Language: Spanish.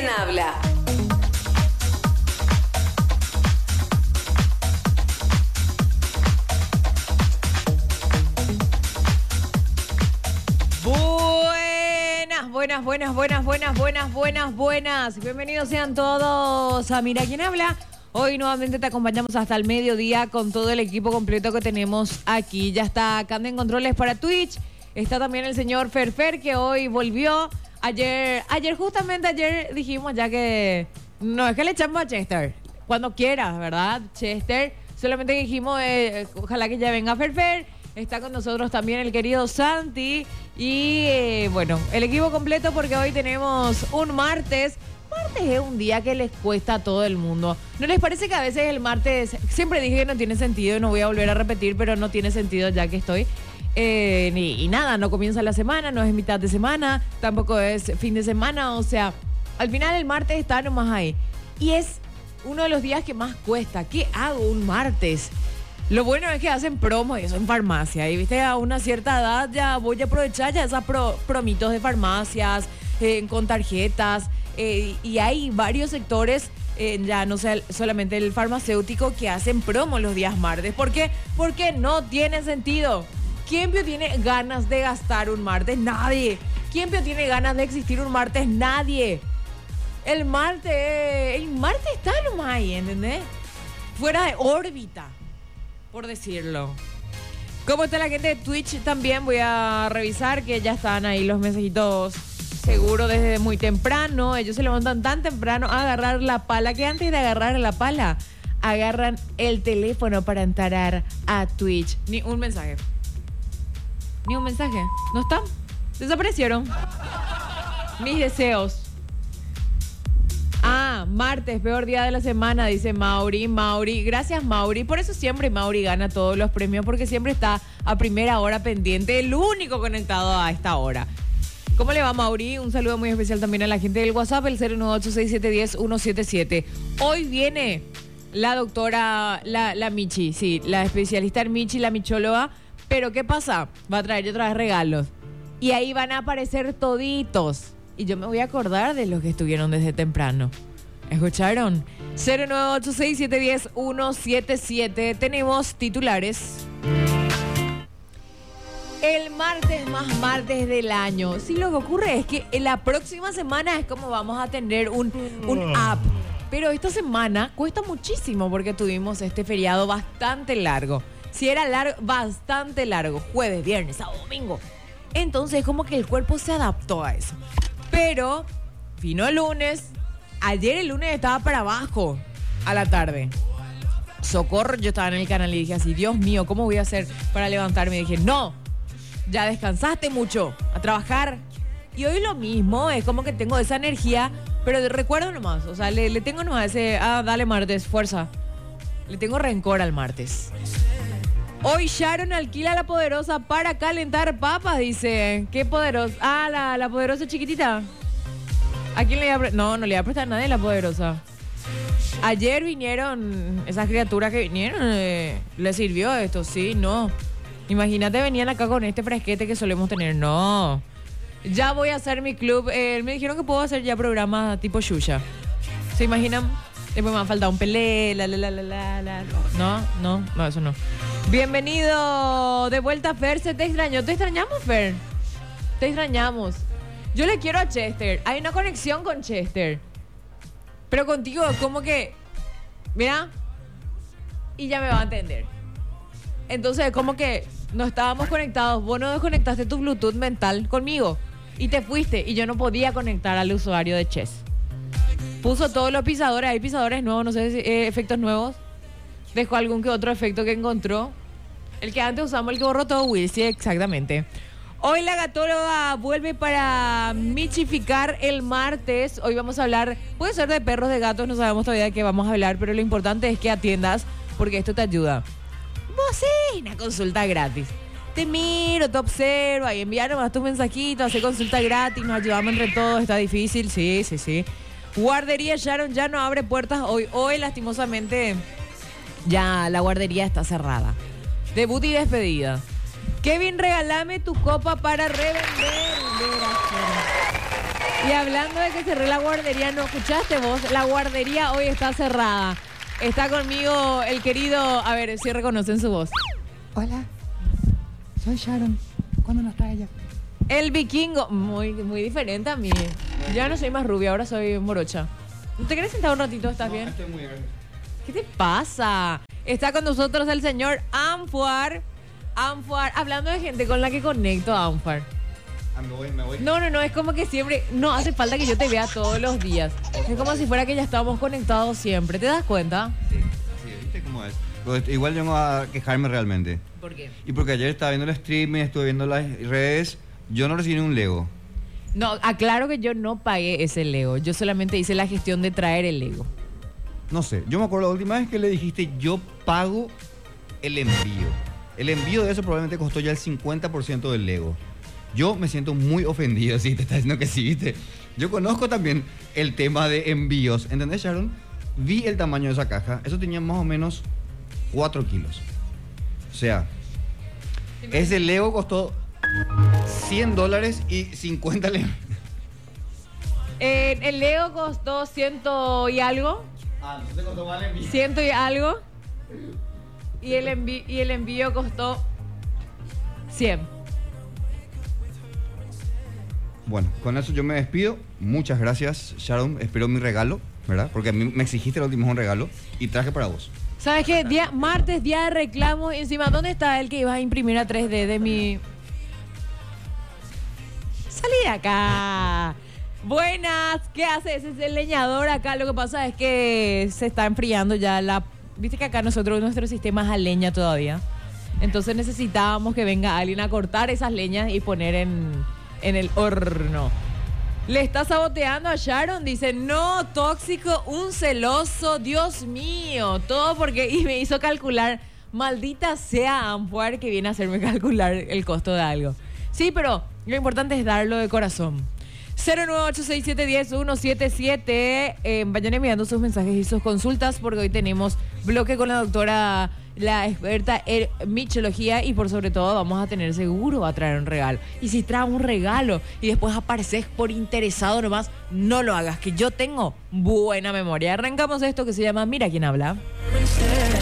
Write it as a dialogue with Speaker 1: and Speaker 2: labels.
Speaker 1: quien habla.
Speaker 2: Buenas. Bienvenidos sean todos a Mira quién habla. Hoy nuevamente te acompañamos hasta el mediodía con todo el equipo completo que tenemos aquí. Ya está Cande en controles para Twitch. Está también el señor Ferfer, que hoy volvió. Ayer dijimos ya que no es que le echamos a Chester. Cuando quieras, ¿verdad? Chester. Solamente dijimos, ojalá que ya venga Ferfer. Está con nosotros también el querido Santi. Y bueno, el equipo completo porque hoy tenemos un martes. Martes es un día que les cuesta a todo el mundo. ¿No les parece que a veces el martes, siempre dije que no tiene sentido y no voy a volver a repetir, pero no tiene sentido ya que estoy? Y nada, no comienza la semana, no es mitad de semana, tampoco es fin de semana, o sea, al final el martes está nomás ahí. Y es uno de los días que más cuesta. ¿Qué hago un martes? Lo bueno es que hacen promo y eso en farmacia. Y viste, a una cierta edad ya voy a aprovechar ya esas promitos de farmacias, con tarjetas. Y hay varios sectores, ya no sé, solamente el farmacéutico, que hacen promo los días martes. ¿Por qué? Porque no tiene sentido. ¿Quién tiene ganas de gastar un martes? Nadie. ¿Quién tiene ganas de existir un martes? Nadie. El martes está nomás ahí, ¿entendés? Fuera de órbita, por decirlo. ¿Cómo está la gente de Twitch? También voy a revisar que ya están ahí los mensajitos seguro desde muy temprano. Ellos se levantan tan temprano a agarrar la pala que antes de agarrar la pala agarran el teléfono para entrar a Twitch. Ni un mensaje. ¿No están? Desaparecieron. Mis deseos. Martes, peor día de la semana, dice Mauri. Gracias, Mauri. Por eso siempre Mauri gana todos los premios, porque siempre está a primera hora pendiente, el único conectado a esta hora. ¿Cómo le va, Mauri? Un saludo muy especial también a la gente del WhatsApp, el 098-6710-177. Hoy viene la doctora, la Michi, sí, la especialista en Michi, la michóloga. Pero ¿qué pasa? Va a traer otra vez regalos. Y ahí van a aparecer toditos. Y yo me voy a acordar de los que estuvieron desde temprano. ¿Escucharon? 098-6710-177. Tenemos titulares. El martes más martes del año. Sí, lo que ocurre es que en la próxima semana es como vamos a tener un app. Pero esta semana cuesta muchísimo porque tuvimos este feriado bastante largo. Si era largo, bastante largo. Jueves, viernes, sábado, domingo. Entonces como que el cuerpo se adaptó a eso. Pero vino el lunes. Ayer el lunes estaba para abajo a la tarde. Socorro, yo estaba en el canal y dije así, Dios mío, ¿cómo voy a hacer para levantarme? Y dije, no, ya descansaste mucho, a trabajar. Y hoy lo mismo, es como que tengo esa energía, pero recuerdo nomás, o sea, le tengo nomás ese, dale martes, fuerza. Le tengo rencor al martes. Hoy Sharon alquila a la poderosa para calentar papas, dice. ¿Qué poderosa? La poderosa chiquitita. ¿A quién le iba a prestar? No le iba a prestar a nadie la poderosa. Ayer vinieron, esas criaturas que vinieron, ¿les sirvió esto? Sí, no. Imagínate, venían acá con este fresquete que solemos tener. No. Ya voy a hacer mi club. Me dijeron que puedo hacer ya programas tipo Xuxa. ¿Se imaginan? Después me ha faltado un pelé, No, eso no. Bienvenido de vuelta, Fer. ¿Se te extrañó? ¿Te extrañamos, Fer? Te extrañamos. Yo le quiero a Chester. Hay una conexión con Chester. Pero contigo, como que... Mira. Y ya me va a entender. Entonces, como que no estábamos conectados. Vos no desconectaste tu Bluetooth mental conmigo. Y te fuiste. Y yo no podía conectar al usuario de Chess. Puso todos los pisadores. Hay pisadores nuevos, no sé si efectos nuevos. Dejó algún que otro efecto que encontró. El que antes usamos, el que borró todo Will. Sí, exactamente. Hoy la gatóloga vuelve para michificar el martes. Hoy vamos a hablar, puede ser de perros, de gatos, no sabemos todavía de qué vamos a hablar, pero lo importante es que atiendas, porque esto te ayuda. Vos sí, una consulta gratis. Te miro, te observo, y envía nomás tus mensajitos, hace consulta gratis, nos ayudamos entre todos, está difícil, sí. Guardería Sharon ya no abre puertas hoy. Hoy, lastimosamente, ya la guardería está cerrada. Debut y despedida. Kevin, regálame tu copa para revender. Y hablando de que cerré la guardería, ¿no escuchaste vos? La guardería hoy está cerrada. Está conmigo el querido, a ver si reconocen su voz.
Speaker 1: Hola, soy Sharon. ¿Cuándo no está ella?
Speaker 2: El vikingo, muy diferente a mí. Ya no soy más rubia, ahora soy morocha. ¿No te querés sentar un ratito? ¿Estás bien?
Speaker 1: Estoy muy bien.
Speaker 2: ¿Qué te pasa? Está con nosotros el señor Anfuar. Anfuar, hablando de gente con la que conecto, Anfuar.
Speaker 1: Me voy.
Speaker 2: No, es como que siempre, no hace falta que yo te vea todos los días. Es como si fuera que ya estábamos conectados siempre. ¿Te das cuenta?
Speaker 1: Sí, ¿viste cómo es? Pero igual yo no voy a quejarme realmente.
Speaker 2: ¿Por qué?
Speaker 1: Y porque ayer estaba viendo el streaming, estuve viendo las redes, yo no recibí ni un Lego.
Speaker 2: No, aclaro que yo no pagué ese Lego. Yo solamente hice la gestión de traer el Lego.
Speaker 1: No sé, yo me acuerdo la última vez que le dijiste, yo pago el envío. El envío de eso probablemente costó ya el 50% del Lego. Yo me siento muy ofendido si te estás diciendo que sí, ¿viste? Yo conozco también el tema de envíos. ¿Entendés, Sharon? Vi el tamaño de esa caja. Eso tenía más o menos 4 kilos. O sea, ese Lego costó $100 y 50 le...
Speaker 2: El Lego costó 100 y algo.
Speaker 1: no te costó mal el envío.
Speaker 2: 100 y algo. Y el envío costó 100.
Speaker 1: Bueno, con eso yo me despido. Muchas gracias, Sharon. Espero mi regalo, ¿verdad? Porque a mí me exigiste la última un regalo y traje para vos.
Speaker 2: ¿Sabes qué? Martes, día de reclamo. Y encima, ¿dónde está el que ibas a imprimir a 3D de mi...? Salí de acá. Buenas, ¿qué haces? Es el leñador acá. Lo que pasa es que se está enfriando ya la... Viste que acá nuestro sistema es a leña todavía. Entonces necesitábamos que venga alguien a cortar esas leñas y poner en el horno. Le está saboteando a Sharon, dice, no, tóxico, un celoso, Dios mío, todo porque, y me hizo calcular, maldita sea Anfuar que viene a hacerme calcular el costo de algo. Sí, pero lo importante es darlo de corazón. 0986710-177, vayan enviando sus mensajes y sus consultas porque hoy tenemos bloque con la doctora, la experta en michología y por sobre todo vamos a tener seguro a traer un regalo. Y si traes un regalo y después apareces por interesado nomás, no lo hagas, que yo tengo buena memoria. Arrancamos esto que se llama Mira quién habla.